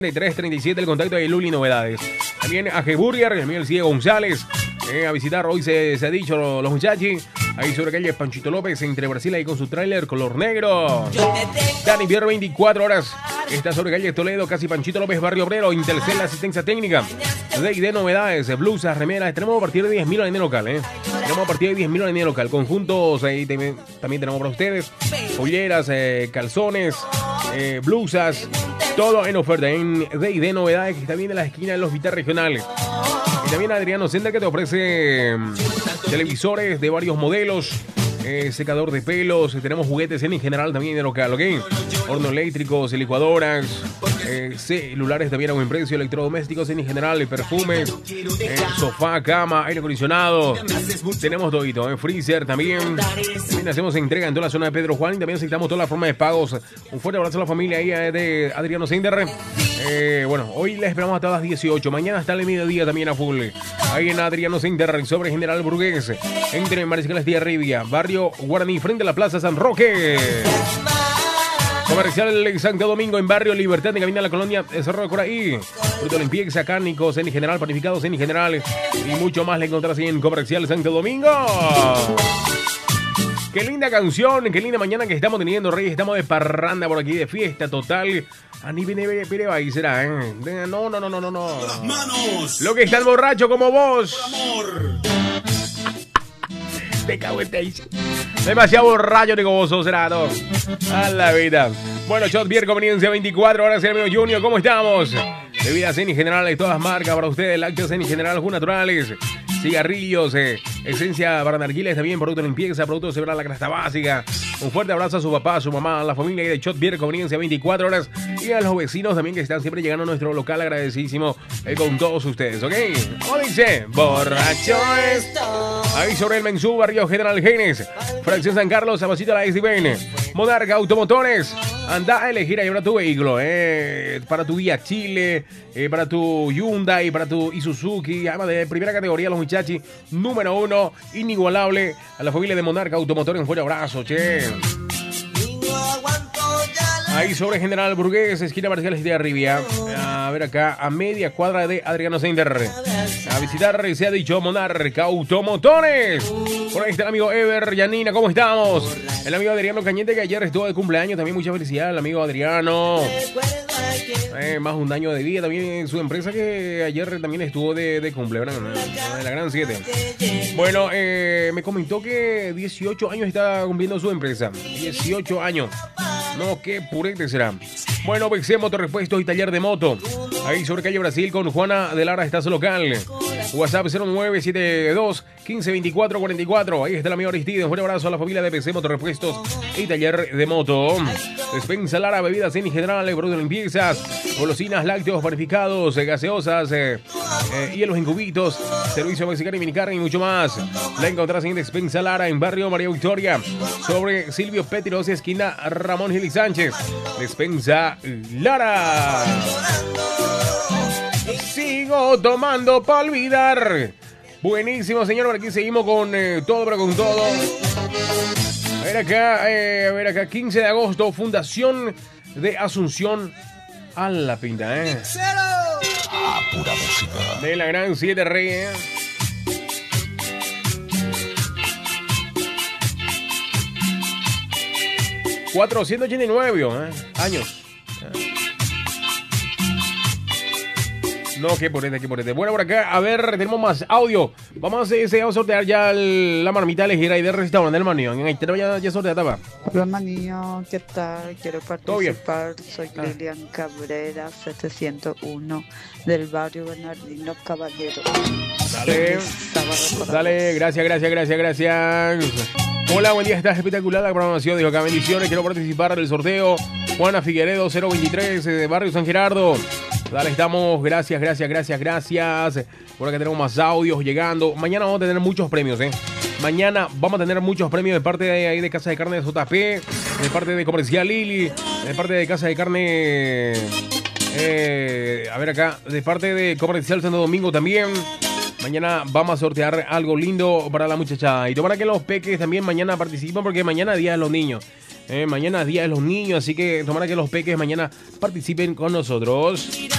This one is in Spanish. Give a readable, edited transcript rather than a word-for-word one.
337 el contacto de Luli Novedades. También a G-Burger, el amigo Elcie González. A visitar hoy se ha dicho los muchachos. Ahí sobre calle Panchito López, entre Brasil, ahí con su tráiler color negro. Dani Pierre 24 horas. Está sobre calle Toledo, casi Panchito López, Barrio Obrero. Intercel, la asistencia técnica. de Novedades, blusas, remeras. Tenemos a partir de 10.000 en el local, Tenemos a partir de 10.000 en el local. Conjuntos, ahí también tenemos para ustedes. Polleras, calzones, blusas. Todo en oferta en de Novedades, que está bien en la esquina de los Vitar Regionales. Y también Adriano Sender, que te ofrece televisores de varios modelos, secador de pelos, tenemos juguetes en general también en el local, ¿ok? Horno eléctricos, licuadoras, celulares también a buen precio, electrodomésticos en general, perfumes, sofá, cama, aire acondicionado. Tenemos todito, freezer también. También hacemos entrega en toda la zona de Pedro Juan y también aceptamos toda la forma de pagos. Un fuerte abrazo a la familia ahí de Adriano Sender. Bueno, hoy les esperamos hasta las 18. Mañana hasta el mediodía también a full. Ahí en Adriano Sender, sobre General Burgués, entre Mariscal de Arribia, Barrio Guaraní, frente a la Plaza San Roque. Comercial en Santo Domingo, en Barrio Libertad, de camino a la colonia Cerro de Coraí. Fruto limpieza, cárnicos en general, panificados en general y mucho más le encontrarás en Comercial Santo Domingo. Qué linda canción, qué linda mañana que estamos teniendo, Reyes. Estamos de parranda por aquí, de fiesta total. Ani viene ahí será, No. Las manos. Lo que está el borracho como vos. Amor. Te cago en teis. Demasiado borracho ni como vos será, ¿no? A la vida. Bueno, Shot Beer Conveniencia 24 horas, el amigo Junior, ¿cómo estamos? Bebidas en general de todas marcas para ustedes, lácteos en general, jugos naturales, cigarrillos, esencia para narguiles también, productos de limpieza, productos de la crasta básica. Un fuerte abrazo a su papá, a su mamá, a la familia de Shot Beer Conveniencia 24 horas y a los vecinos también que están siempre llegando a nuestro local, agradecidísimo con todos ustedes, ¿ok? ¿Cómo dice? Borracho estoy. Ahí sobre el Mensú, Barrio General Genes, Fracción San Carlos, Abasito la SDN, Monarca Automotores. Anda a elegir ahí para tu vehículo, para tu Vía Chile, para tu Hyundai, para tu Isuzuki, además de primera categoría, los muchachos, número 1, inigualable, a la familia de Monarca Automotores, un fuerte abrazo, che. Ahí sobre General Burgués, esquina Marciales de Arribia. A ver acá, a media cuadra de Adriano Sender. A visitar, se ha dicho, Monarca Automotores. Por ahí está el amigo Ever Yanina, ¿cómo estamos? El amigo Adriano Cañete, que ayer estuvo de cumpleaños, también mucha felicidad al amigo Adriano. Más un año de vida también en su empresa, que ayer también estuvo de cumpleaños, de la Gran 7. Bueno, me comentó que 18 años está cumpliendo su empresa. 18 años. No, qué purete será. Bueno, BC Motorrepuestos y Taller de Moto. Ahí sobre calle Brasil con Juana de Lara, está su local. WhatsApp 0972 1524 44. Ahí está el amigo Aristide. Un fuerte abrazo a la familia de PC Motorrepuestos y Taller de Moto. Despensa Lara, bebidas en general, productos de limpiezas, golosinas, lácteos, panificados, gaseosas, hielos en cubitos, servicio mexicano y minicarne y mucho más. La encontrarás en Despensa Lara, en Barrio María Victoria, sobre Silvio Petros, esquina Ramón Gil y Sánchez. Despensa Lara. Sigo tomando para olvidar. Buenísimo, señor. Por aquí seguimos con todo, pero con todo. A ver acá, 15 de agosto, Fundación de Asunción a la pinta, Pura música. De la Gran 7 Reyes. $489 años. No, qué ponete. Bueno, por acá, a ver, tenemos más audio. Vamos a sortear ya la marmita elegir ahí del restaurante del Manio. Ahí te voy a sortear. Hola Manio, ¿qué tal? Quiero participar. Soy Lilian Cabrera, 701 del barrio Bernardino Caballero. Dale, gracias. Hola, buen día, estás espectacular la programación. Dijo acá, bendiciones, quiero participar del sorteo. Juana Figueredo, 023, de Barrio San Gerardo. Dale, estamos, gracias. Por acá tenemos más audios llegando. Mañana vamos a tener muchos premios, Mañana vamos a tener muchos premios de parte de ahí de Casa de Carne de JP, de parte de Comercial Lili, de parte de Casa de Carne, a ver acá, de parte de Comercial Santo Domingo también. Mañana vamos a sortear algo lindo para la muchachada. Y para que los peques también mañana participen, porque mañana es Día de los Niños. Mañana es Día de los Niños, así que tomara que los peques mañana participen con nosotros.